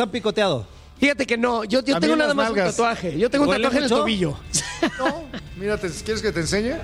está picoteado? Fíjate que no, yo tengo nada más un tatuaje. Yo tengo un tatuaje en el tobillo. No, mira, ¿quieres que te enseñe?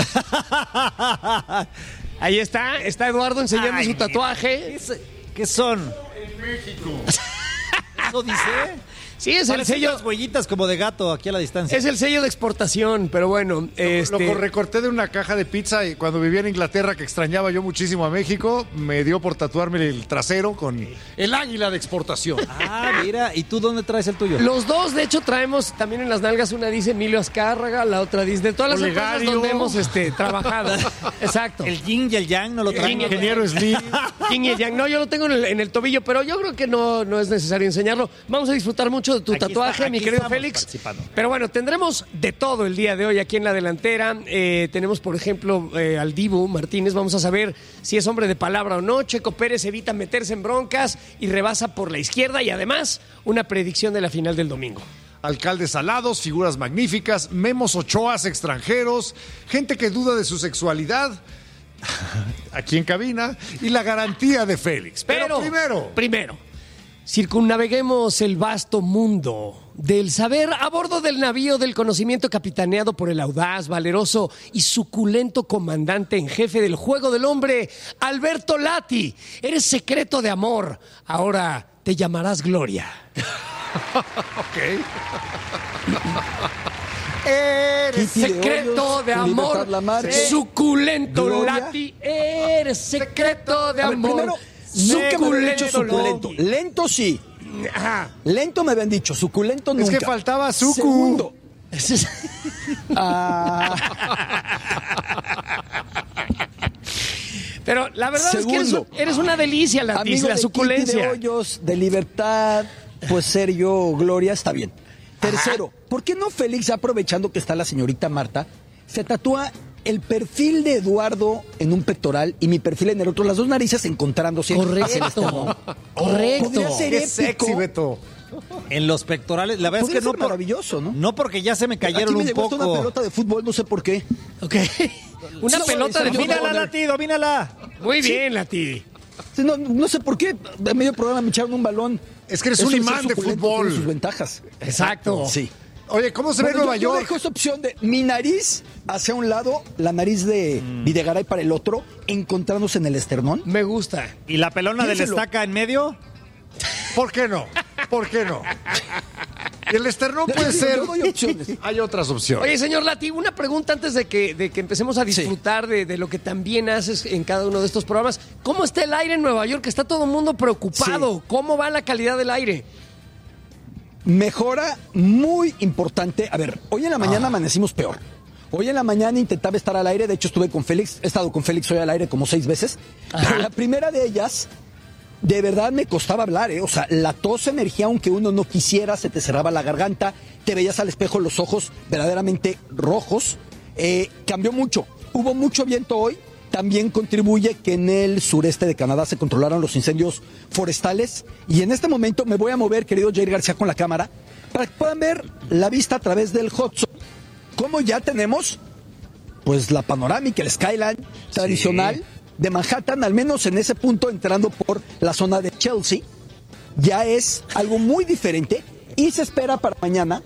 Ahí está Eduardo enseñando su tatuaje. ¿Qué son? En México. ¿Eso dice? Sí, es el sello. Las huellitas como de gato aquí a la distancia. Es el sello de exportación, pero bueno. Lo recorté de una caja de pizza y cuando vivía en Inglaterra, que extrañaba yo muchísimo a México, me dio por tatuarme el trasero con el águila de exportación. Ah, mira, ¿y tú dónde traes el tuyo? Los dos, de hecho, traemos también en las nalgas, una dice Emilio Azcárraga, la otra dice de todas las empresas donde hemos trabajado. Exacto. El yin y el yang no lo traen. Ingeniero Slim. Yin y el yang. No, yo lo tengo en el tobillo, pero yo creo que no es necesario enseñarlo. Vamos a disfrutar mucho de tu tatuaje, mi querido Félix. Pero bueno, tendremos de todo el día de hoy aquí en la delantera. Tenemos, por ejemplo, al Dibu Martínez. Vamos a saber si es hombre de palabra o no. Checo Pérez evita meterse en broncas y rebasa por la izquierda. Y además, una predicción de la final del domingo. Alcaldes alados, figuras magníficas, Memos Ochoas extranjeros, gente que duda de su sexualidad, aquí en cabina, y la garantía de Félix. Pero primero, circunnaveguemos el vasto mundo del saber a bordo del navío del conocimiento capitaneado por el audaz, valeroso y suculento comandante en jefe del Juego del Hombre, Alberto Lati. Eres secreto de amor, ahora te llamarás Gloria. Ok. Eres secreto de amor, suculento Lati. Eres secreto de amor. Nunca me habían dicho suculento. Lento sí. Ajá. Lento me habían dicho, suculento nunca. Es que faltaba sucu. Segundo. Pero la verdad es que eres una delicia, la suculencia. De Hoyos, de Libertad, pues ser yo, Gloria, está bien. Tercero, ¿por qué no Félix, aprovechando que está la señorita Marta, se tatúa el perfil de Eduardo en un pectoral y mi perfil en el otro, las dos narices encontrándose? Correcto. Correcto. Podría ser Qué épico. sexy, Beto. En los pectorales, la verdad es que no. Maravilloso, ¿no? No, porque ya se me cayeron Aquí me un llegó poco. una pelota de fútbol, no sé por qué. Ok. Una pelota de fútbol. Domínala, Lati, domínala. Muy bien, Lati. Sí, no sé por qué. A medio programa me echaron un balón. Es que eres Eso un de imán ser de suculento fútbol. tiene sus ventajas. Exacto. Sí. Oye, ¿cómo se ve Bueno, Nueva yo York? dejo esa opción de mi nariz hacia un lado, la nariz de Videgaray para el otro, encontrándose en el esternón. Me gusta. ¿Y la pelona de la Piénselo. estaca en medio? ¿Por qué no? ¿Por qué no? Y el esternón puede ser. Yo doy opciones. Hay otras opciones. Oye, señor Lati, una pregunta antes de que empecemos a disfrutar de lo que también haces en cada uno de estos programas. ¿Cómo está el aire en Nueva York? Está todo el mundo preocupado. Sí. ¿Cómo va la calidad del aire? Mejora muy importante. A ver, hoy en la mañana amanecimos peor. Hoy en la mañana intentaba estar al aire. De hecho, estuve con Félix. He estado con Félix hoy al aire como 6 veces. Pero la primera de ellas, de verdad me costaba hablar, ¿eh? O sea, la tos emergía aunque uno no quisiera, se te cerraba la garganta, te veías al espejo los ojos verdaderamente rojos. Cambió mucho. Hubo mucho viento hoy. También contribuye que en el sureste de Canadá se controlaron los incendios forestales. Y en este momento me voy a mover, querido Jair García, con la cámara, para que puedan ver la vista a través del Hudson. Como ya tenemos, pues, la panorámica, el skyline tradicional de Manhattan, al menos en ese punto, entrando por la zona de Chelsea, ya es algo muy diferente. Y se espera para mañana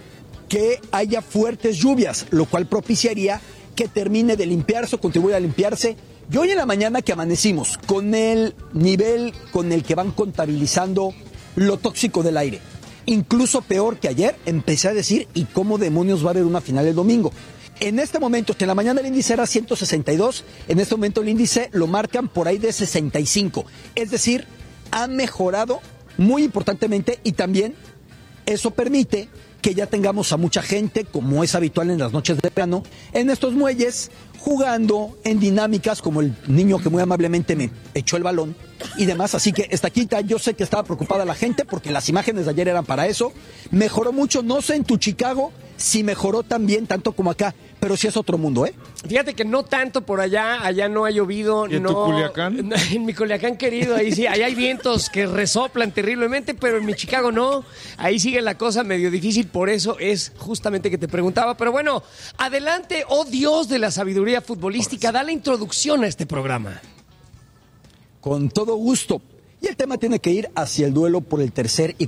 que haya fuertes lluvias, lo cual propiciaría que termine de limpiarse o contribuya a limpiarse. Y hoy en la mañana que amanecimos con el nivel con el que van contabilizando lo tóxico del aire, incluso peor que ayer, empecé a decir, ¿y cómo demonios va a haber una final el domingo? En este momento, que en la mañana el índice era 162, en este momento el índice lo marcan por ahí de 65. Es decir, ha mejorado muy importantemente y también eso permite que ya tengamos a mucha gente, como es habitual en las noches de verano, en estos muelles, jugando en dinámicas como el niño que muy amablemente me echó el balón y demás. Así que esta quita, yo sé que estaba preocupada la gente porque las imágenes de ayer eran para eso. Mejoró mucho, no sé en tu Chicago si mejoró también tanto como acá, pero sí es otro mundo, ¿eh? Fíjate que no tanto por allá no ha llovido. ¿Y en tu Culiacán? En mi Culiacán querido, ahí sí, ahí hay vientos que resoplan terriblemente, pero en mi Chicago no. Ahí sigue la cosa medio difícil, por eso es justamente que te preguntaba. Pero bueno, adelante, oh Dios de la sabiduría futbolística, da la introducción a este programa. Con todo gusto. Y el tema tiene que ir hacia el duelo por el tercer y